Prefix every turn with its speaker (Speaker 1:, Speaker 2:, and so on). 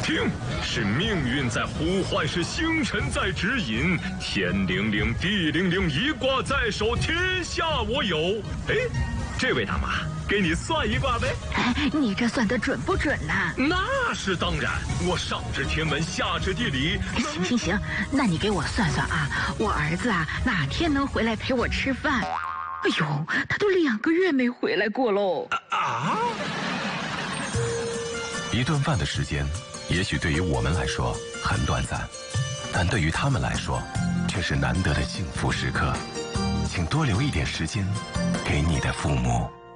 Speaker 1: 听，是命运在呼唤，是星辰在指引。天灵灵，地灵灵，一卦在手，天下我有。哎，这位大妈，给你算一卦呗。
Speaker 2: 哎，你这算得准不准呢？
Speaker 1: 那是当然，我上知天文，下知地理。
Speaker 2: 行，那你给我算算啊，我儿子啊哪天能回来陪我吃饭？哎呦，他都2个月没回来过喽。
Speaker 3: 一顿饭的时间，也许对于我们来说很短暂，但对于他们来说，却是难得的幸福时刻。请多留一点时间给你的父母。